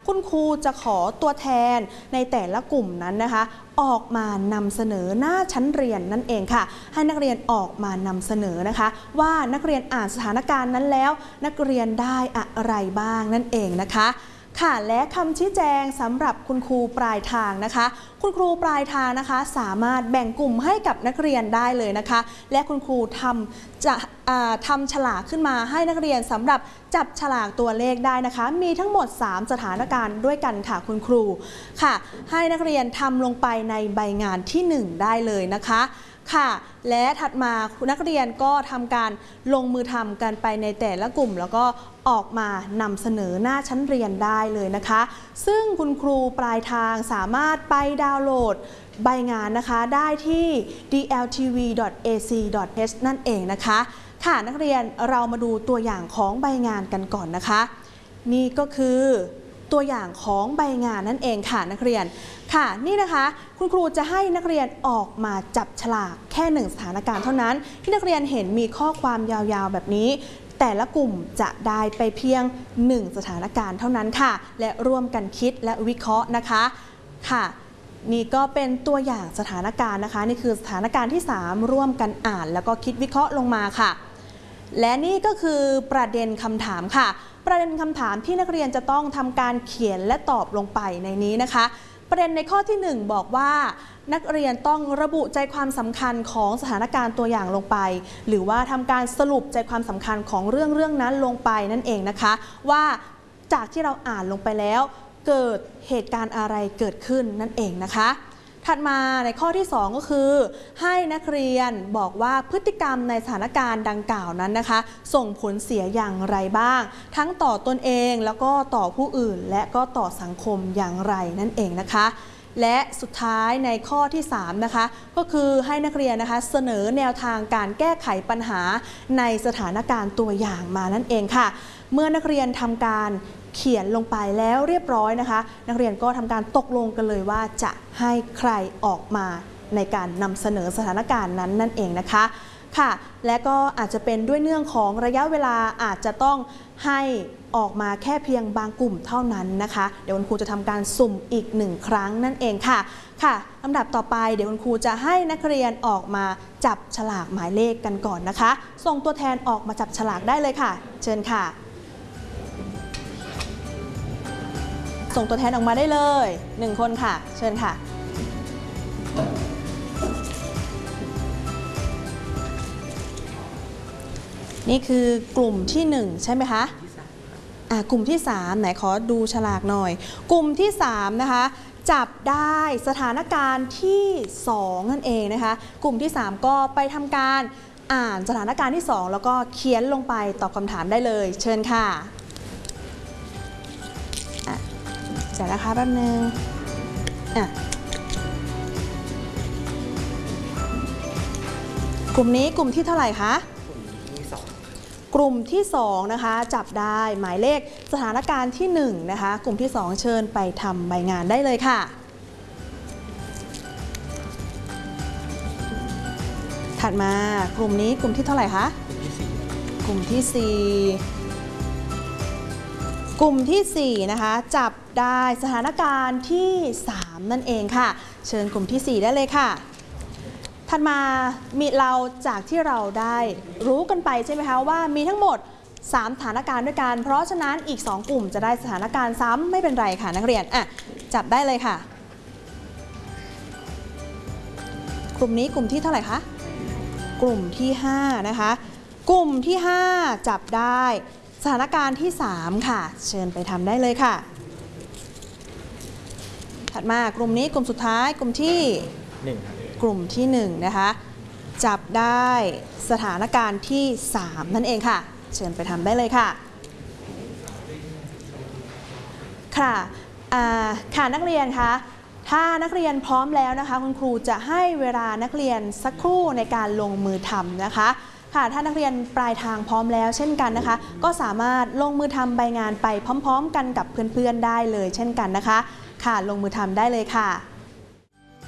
คุณครูจะขอตัวแทนในแต่ละกลุ่มนั้นนะคะออกมานำเสนอหน้าชั้นเรียนนั่นเองค่ะให้นักเรียนออกมานำเสนอนะคะว่านักเรียนอ่านสถานการณ์นั้นแล้วนักเรียนได้อะไรบ้างนั่นเองนะคะค่ะและคำชี้แจงสำหรับคุณครูปลายทางนะคะคุณครูปลายทางนะคะสามารถแบ่งกลุ่มให้กับนักเรียนได้เลยนะคะและคุณครูทำฉลากขึ้นมาให้นักเรียนสำหรับจับฉลากตัวเลขได้นะคะมีทั้งหมด3สถานการณ์ด้วยกันค่ะคุณครูค่ะให้นักเรียนทำลงไปในใบงานที่1ได้เลยนะคะค่ะและถัดมานักเรียนก็ทำการลงมือทำกันไปในแต่ละกลุ่มแล้วก็ออกมานำเสนอหน้าชั้นเรียนได้เลยนะคะซึ่งคุณครูปลายทางสามารถไปดาวน์โหลดใบงานนะคะได้ที่ dltv.ac.th นั่นเองนะคะค่ะนักเรียนเรามาดูตัวอย่างของใบงานกันก่อนนะคะนี่ก็คือตัวอย่างของใบงานนั่นเองค่ะนักเรียนค่ะนี่นะคะคุณครูจะให้นักเรียนออกมาจับฉลากแค่1สถานการณ์เท่านั้นที่นักเรียนเห็นมีข้อความยาวๆแบบนี้แต่ละกลุ่มจะได้ไปเพียง1สถานการณ์เท่านั้นค่ะและร่วมกันคิดและวิเคราะห์นะคะค่ะนี่ก็เป็นตัวอย่างสถานการณ์นะคะนี่คือสถานการณ์ที่3ร่วมกันอ่านแล้วก็คิดวิเคราะห์ลงมาค่ะและนี่ก็คือประเด็นคำถามค่ะประเด็นคำถามที่นักเรียนจะต้องทำการเขียนและตอบลงไปในนี้นะคะประเด็นในข้อที่1บอกว่านักเรียนต้องระบุใจความสำคัญของสถานการณ์ตัวอย่างลงไปหรือว่าทำการสรุปใจความสำคัญของเรื่องนั้นลงไปนั่นเองนะคะว่าจากที่เราอ่านลงไปแล้วเกิดเหตุการณ์อะไรเกิดขึ้นนั่นเองนะคะถัดมาในข้อที่2ก็คือให้นักเรียนบอกว่าพฤติกรรมในสถานการณ์ดังกล่าวนั้นนะคะส่งผลเสียอย่างไรบ้างทั้งต่อตนเองแล้วก็ต่อผู้อื่นและก็ต่อสังคมอย่างไรนั่นเองนะคะและสุดท้ายในข้อที่3นะคะก็คือให้นักเรียนนะคะเสนอแนวทางการแก้ไขปัญหาในสถานการณ์ตัวอย่างมานั่นเองค่ะเมื่อนักเรียนทำการเขียนลงไปแล้วเรียบร้อยนะคะนักเรียนก็ทำการตกลงกันเลยว่าจะให้ใครออกมาในการนำเสนอสถานการณ์นั้นนั่นเองนะคะค่ะและก็อาจจะเป็นด้วยเนื่องของระยะเวลาอาจจะต้องให้ออกมาแค่เพียงบางกลุ่มเท่านั้นนะคะเดี๋ยวคุณครูจะทำการสุ่มอีก1ครั้งนั่นเองค่ะค่ะลำดับต่อไปเดี๋ยวคุณครูจะให้นักเรียนออกมาจับฉลากหมายเลขกันก่อนนะคะส่งตัวแทนออกมาจับฉลากได้เลยค่ะเชิญค่ะส่งตัวแทนออกมาได้เลย1คนค่ะเชิญค่ะนี่คือกลุ่มที่1ใช่ไหมคะกลุ่มที่3ไหนขอดูฉลากหน่อยกลุ่มที่3นะคะจับได้สถานการณ์ที่2นั่นเองนะคะกลุ่มที่3ก็ไปทำการอ่านสถานการณ์ที่2แล้วก็เขียนลงไปตอบคำถามได้เลยเชิญค่ะเดี๋ยวนะคะแป๊บนึงกลุ่มนี้กลุ่มที่เท่าไหร่คะกลุ่มที่2นะคะจับได้หมายเลขสถานการณ์ที่1นะคะกลุ่มที่2เชิญไปทำใบงานได้เลยค่ะถัดมากลุ่มนี้กลุ่มที่เท่าไหร่คะกลุ่มที่4กลุ่มที่4นะคะจับได้สถานการณ์ที่3นั่นเองค่ะเชิญกลุ่มที่4ได้เลยค่ะถัดมาเราจากที่เราได้รู้กันไปใช่ไหมคะว่ามีทั้งหมด3สถานการณ์ด้วยกันเพราะฉะนั้นอีก2กลุ่มจะได้สถานการณ์ซ้ำไม่เป็นไรค่ะนักเรียนจับได้เลยค่ะกลุ่มนี้กลุ่มที่เท่าไหร่คะกลุ่มที่5นะคะกลุ่มที่5จับได้สถานการณ์ที่3ค่ะเชิญไปทำได้เลยค่ะถัดมากลุ่มนี้กลุ่มสุดท้ายกลุ่มที่1กลุ่มที่1นะคะจับได้สถานการณ์ที่3นั่นเองค่ะเชิญไปทำได้เลยค่ะค่ะนักเรียนคะถ้านักเรียนพร้อมแล้วนะคะคุณครูจะให้เวลานักเรียนสักครู่ในการลงมือทำนะคะค่ะถ้านักเรียนปลายทางพร้อมแล้วเช่นกันนะคะก็สามารถลงมือทำใบงานไปพร้อมๆกันกับเพื่อนๆได้เลยเช่นกันนะคะค่ะลงมือทำได้เลยค่ะ